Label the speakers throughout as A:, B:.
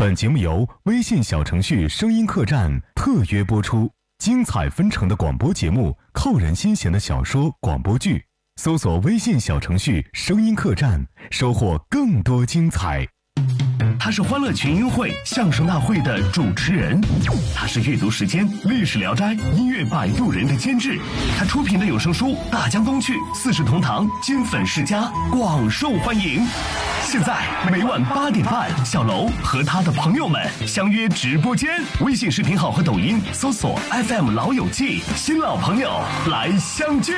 A: 本节目由微信小程序声音客栈特约播出，精彩纷呈的广播节目，扣人心弦的小说广播剧，搜索微信小程序声音客栈，收获更多精彩。
B: 他是欢乐群英会相声大会的主持人，他是阅读时间历史聊斋音乐摆渡人的监制，他出品的有声书《大江东去》四世同堂金粉世家广受欢迎。现在每晚8点半，小楼和他的朋友们相约直播间，微信视频号和抖音搜索 FM 老友记，新老朋友来相聚。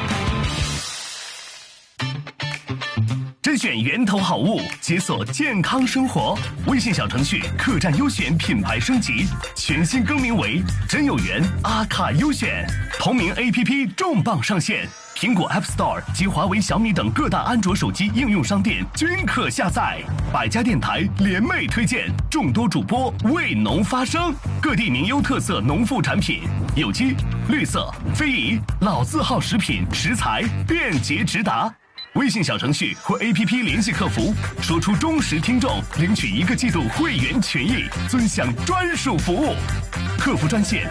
B: 甄选源头好物，解锁健康生活。微信小程序客栈优选品牌升级，全新更名为真有缘阿卡优选。同名 APP 重磅上线，苹果 App Store 及华为、小米等各大安卓手机应用商店均可下载。百家电台联袂推荐，众多主播为农发声，各地名优特色农副产品，有机、绿色、非遗、老字号食品食材便捷直达。微信小程序或 APP 联系客服，说出忠实听众，领取1个季度会员权益，尊享专属服务。客服专线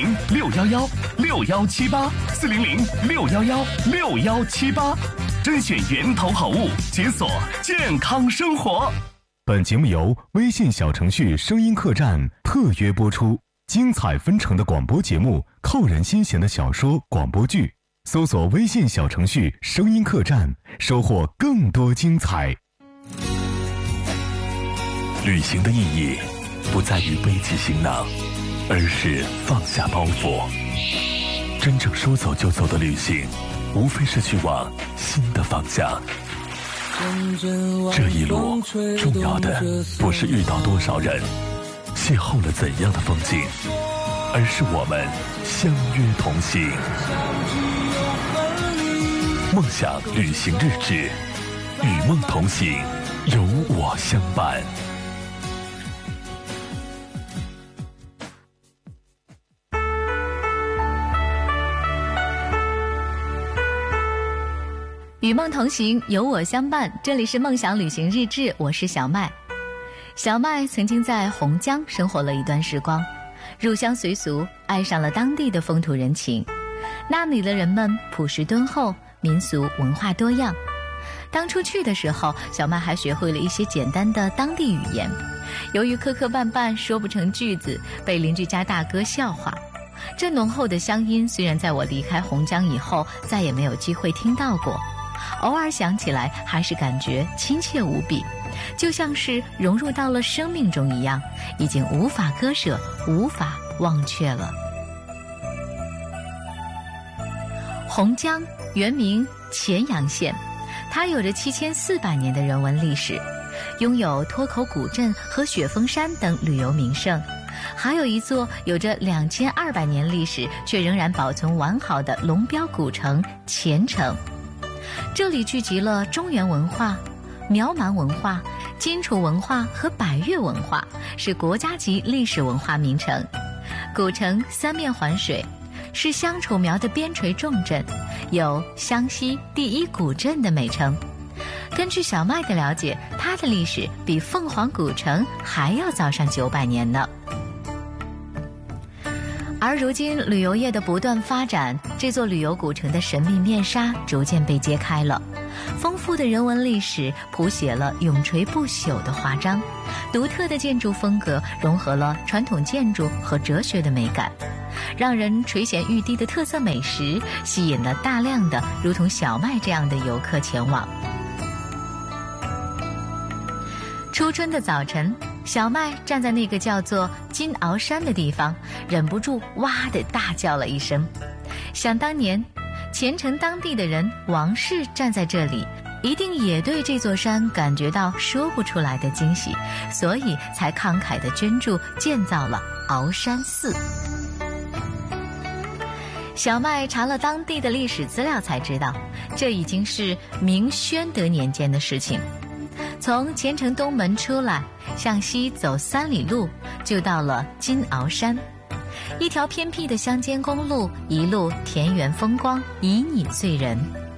B: 400-611-6178，400-611-6178，甄选源头好物，解锁健康生活。
A: 本节目由微信小程序声音客栈特约播出，精彩纷呈的广播节目，扣人心弦的小说广播剧，搜索微信小程序声音客栈，收获更多精彩。
C: 旅行的意义不在于背起行囊，而是放下包袱。真正说走就走的旅行，无非是去往新的方向。这一路重要的不是遇到多少人，邂逅了怎样的风景，而是我们相约同行。梦想旅行日志，与梦同行，有我相伴。
D: 与梦同行，有我相伴。这里是梦想旅行日志，我是小麦。小麦曾经在洪江生活了一段时光，入乡随俗，爱上了当地的风土人情。那里的人们朴实敦厚，民俗文化多样。当初去的时候，小麦还学会了一些简单的当地语言，由于磕磕绊绊说不成句子，被邻居家大哥笑话。这浓厚的乡音虽然在我离开洪江以后再也没有机会听到过，偶尔想起来还是感觉亲切无比，就像是融入到了生命中一样，已经无法割舍，无法忘却了。洪江原名乾阳县，它有着7400年的人文历史，拥有脱口古镇和雪峰山等旅游名胜，还有一座有着2200年历史却仍然保存完好的龙标古城乾城。这里聚集了中原文化、苗蛮文化、荆楚文化和百越文化，是国家级历史文化名城。古城三面环水，是湘楚苗的边陲重镇，有湘西第一古镇的美称。根据小麦的了解，它的历史比凤凰古城还要早上900年呢。而如今旅游业的不断发展，这座旅游古城的神秘面纱逐渐被揭开了。丰富的人文历史谱写了永垂不朽的华章，独特的建筑风格融合了传统建筑和哲学的美感，让人垂涎欲滴的特色美食吸引了大量的如同小麦这样的游客前往。初春的早晨，小麦站在那个叫做金鳌山的地方，忍不住哇地大叫了一声。想当年乾城当地的人王氏站在这里，一定也对这座山感觉到说不出来的惊喜，所以才慷慨地捐助建造了鳌山寺。小麦查了当地的历史资料才知道，这已经是明宣德年间的事情。从乾城东门出来，向西走3里路，就到了金鳌山。一条偏僻的乡间公路，一路田园风光，旖旎醉人。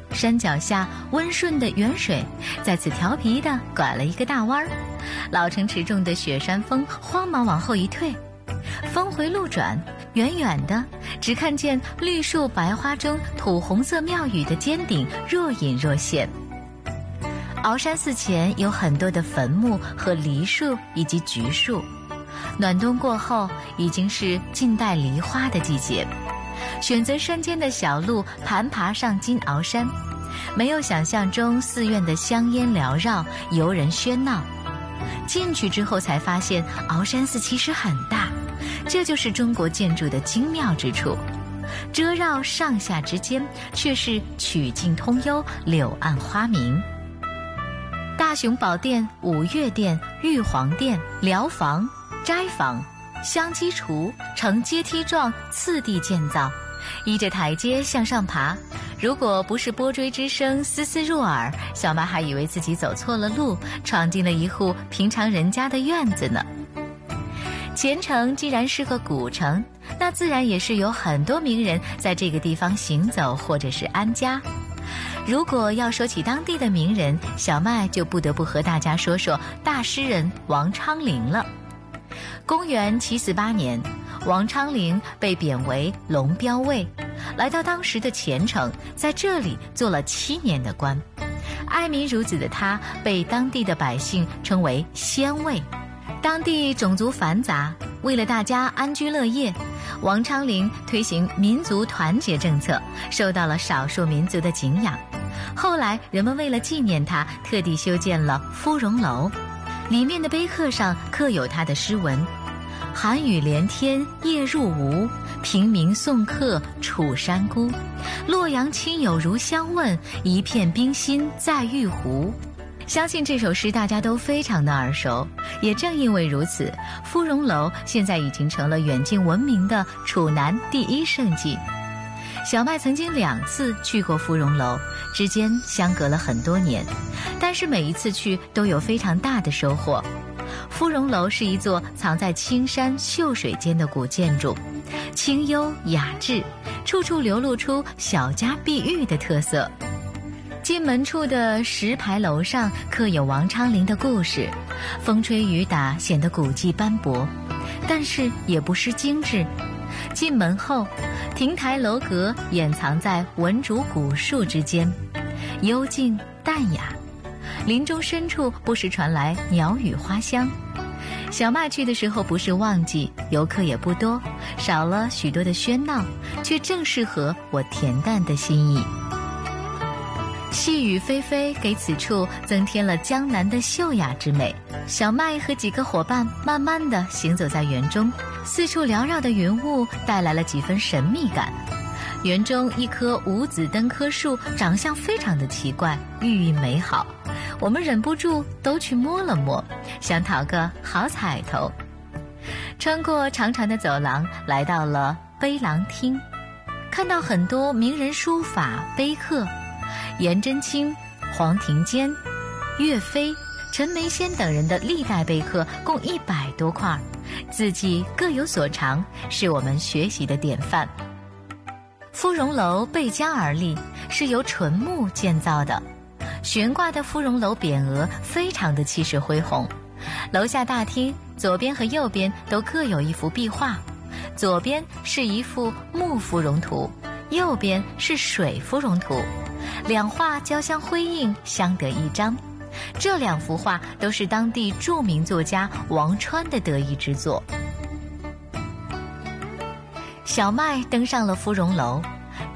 D: 山脚下温顺的源水再次调皮地拐了一个大弯儿，老成持重的雪山峰慌忙往后一退，峰回路转，远远的只看见绿树白花中土红色庙宇的尖顶若隐若现。鳌山寺前有很多的坟墓和梨树以及橘树，暖冬过后已经是近代梨花的季节。选择山间的小路盘爬上金鳌山，没有想象中寺院的香烟缭绕，游人喧闹。进去之后才发现鳌山寺其实很大，这就是中国建筑的精妙之处。遮绕上下之间却是曲径通幽，柳暗花明。大雄宝殿、五岳殿、玉皇殿、寮房、斋房相基础，呈阶梯状次第建造，依着台阶向上爬。如果不是拨锥之声丝丝入耳，小麦还以为自己走错了路，闯进了一户平常人家的院子呢。前城既然是个古城，那自然也是有很多名人在这个地方行走或者是安家。如果要说起当地的名人，小麦就不得不和大家说说大诗人王昌龄了。公元748年，王昌龄被贬为龙标尉，来到当时的前城，在这里做了7年的官。爱民如子的他，被当地的百姓称为先尉。当地种族繁杂，为了大家安居乐业，王昌龄推行民族团结政策，受到了少数民族的敬仰。后来人们为了纪念他，特地修建了芙蓉楼，里面的碑刻上刻有他的诗文：寒雨连天夜入吴，平明送客楚山孤。洛阳亲友如相问，一片冰心在玉壶。相信这首诗大家都非常的耳熟，也正因为如此，芙蓉楼现在已经成了远近闻名的楚南第一胜迹。小麦曾经2次去过芙蓉楼，之间相隔了很多年，但是每一次去都有非常大的收获。芙蓉楼是一座藏在青山秀水间的古建筑，清幽雅致，处处流露出小家碧玉的特色。进门处的石牌楼上刻有王昌龄的故事，风吹雨打显得古迹斑驳，但是也不失精致。进门后，亭台楼阁掩藏在文竹古树之间，幽静淡雅。林中深处不时传来鸟语花香。小麦去的时候不是旺季，游客也不多，少了许多的喧闹，却正适合我恬淡的心意。细雨霏霏，给此处增添了江南的秀雅之美。小麦和几个伙伴慢慢地行走在园中，四处缭绕的云雾带来了几分神秘感。园中一棵五子登科树长相非常的奇怪，寓意美好，我们忍不住都去摸了摸，想讨个好彩头。穿过长长的走廊，来到了碑廊厅，看到很多名人书法碑刻，颜真卿、黄庭坚、岳飞、陈眉仙等人的历代碑刻共100多块，字迹各有所长，是我们学习的典范。芙蓉楼背江而立，是由纯木建造的，悬挂的芙蓉楼匾额非常的气势恢宏。楼下大厅左边和右边都各有一幅壁画，左边是一幅木芙蓉图，右边是水芙蓉图，两画交相辉映，相得益彰。这2幅画都是当地著名作家王川的得意之作。小麦登上了芙蓉楼，